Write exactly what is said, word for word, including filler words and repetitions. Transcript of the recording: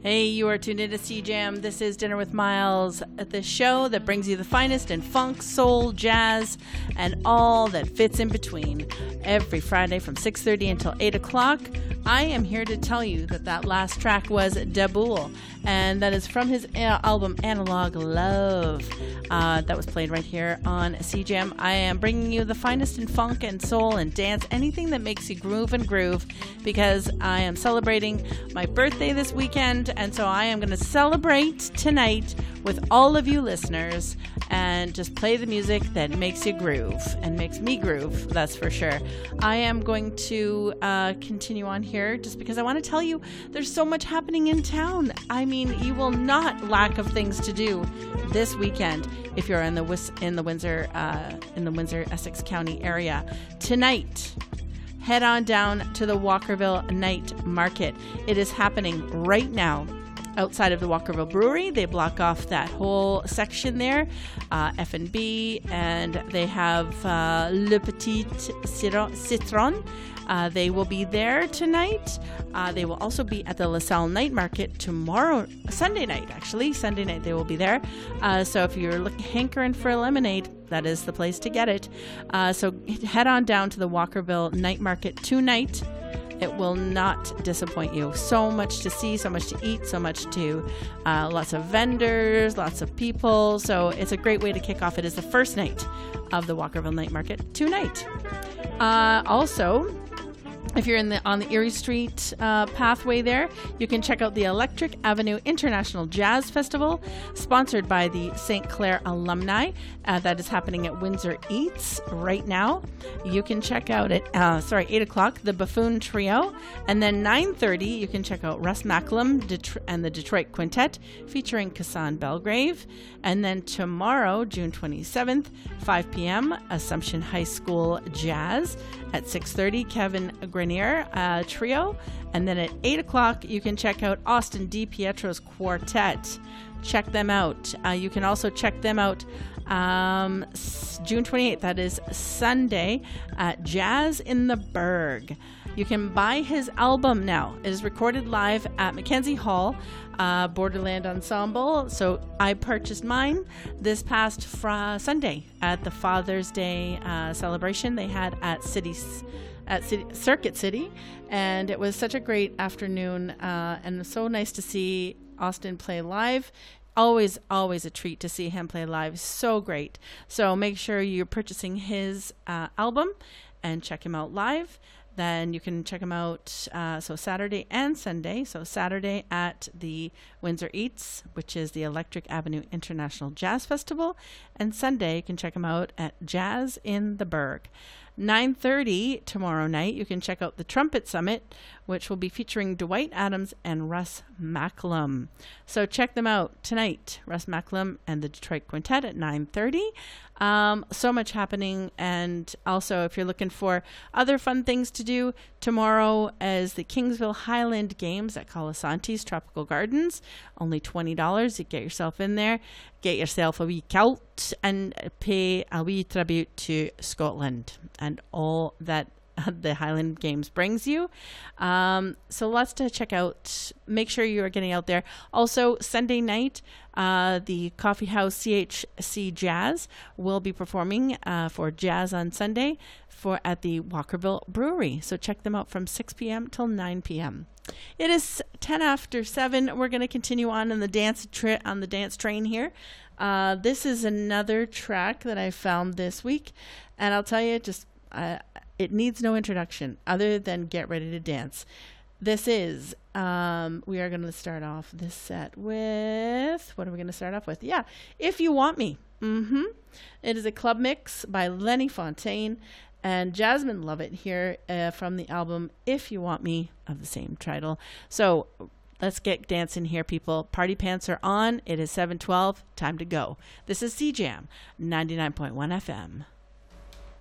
Hey, you are tuned into C Jam. This is Dinner with Miles, the show that brings you the finest in funk, soul, jazz, and all that fits in between. Every Friday from six thirty until eight o'clock, I am here to tell you that that last track was Daboul, and that is from his album Analog Love. Uh, that was played right here on C Jam. I am bringing you the finest in funk and soul and dance, anything that makes you groove and groove, because I am celebrating my birthday this weekend, and so I am going to celebrate tonight with all of you listeners and just play the music that makes you groove and makes me groove, that's for sure. I am going to uh, continue on here just because I want to tell you there's so much happening in town. I mean, you will not lack of things to do this weekend if you're in the Wis- in the Windsor uh, in the Windsor Essex County area. Tonight, head on down to the Walkerville Night Market. It is happening right now outside of the Walkerville Brewery. They block off that whole section there, uh, F and B, and they have uh, Le Petit Citron. Uh, they will be there tonight. Uh, they will also be at the LaSalle Night Market tomorrow, Sunday night, actually. Sunday night they will be there. Uh, so if you're looking, hankering for a lemonade, that is the place to get it. Uh, so head on down to the Walkerville Night Market tonight. It will not disappoint you. So much to see, so much to eat, so much to, uh, lots of vendors, lots of people. So it's a great way to kick off. It is the first night of the Walkerville Night Market tonight. Uh, also, if you're in the on the Erie Street uh, pathway there, you can check out the Electric Avenue International Jazz Festival, sponsored by the Saint Clair alumni. Uh, that is happening at Windsor Eats right now. You can check out at uh, sorry eight o'clock the Buffoon Trio, and then nine thirty you can check out Russ Macklem Det- and the Detroit Quintet featuring Kassan Belgrave, and then tomorrow June twenty-seventh, five p.m. Assumption High School Jazz. At six thirty, Kevin Grenier uh, Trio. And then at eight o'clock, you can check out Austin DiPietro's Quartet. Check them out. Uh, you can also check them out um, June twenty-eighth. That is Sunday at Jazz in the Berg. You can buy his album now. It is recorded live at Mackenzie Hall, uh, Borderland Ensemble. So I purchased mine this past fr- Sunday at the Father's Day uh, celebration they had at Cities. At City, Circuit City, and it was such a great afternoon, uh, and so nice to see Austin play live. Always, always a treat to see him play live. So great. So make sure you're purchasing his uh, album and check him out live. Then you can check him out uh, so Saturday and Sunday. So Saturday at the Windsor Eats, which is the Electric Avenue International Jazz Festival, and Sunday you can check him out at Jazz in the Berg. nine thirty tomorrow night, you can check out the Trumpet Summit, which will be featuring Dwight Adams and Russ Macklem. So check them out tonight, Russ Macklem and the Detroit Quintet at nine thirty. Um, so much happening. And also, if you're looking for other fun things to do, tomorrow is the Kingsville Highland Games at Colasanti's Tropical Gardens. Only twenty dollars. You get yourself in there, get yourself a wee kilt, and pay a wee tribute to Scotland and all that the Highland Games brings you. Um, so lots to check out. Make sure you are getting out there. Also, Sunday night, uh, the Coffee House C H C Jazz will be performing uh, for Jazz on Sunday for at the Walkerville Brewery. So check them out from six p.m. till nine p.m. It is ten after seven. We're going to continue on in the dance tri- on the dance train here. Uh, this is another track that I found this week, and I'll tell you, just uh, it needs no introduction other than get ready to dance. This is, um, we are going to start off this set with, what are we going to start off with? Yeah, If You Want Me. Mm-hmm. It is a club mix by Lenny Fontaine and Jasmine Lovett here uh, from the album If You Want Me of the same title. So let's get dancing here, people. Party pants are on. It is seven twelve. Time to go. This is C Jam ninety-nine point one F M.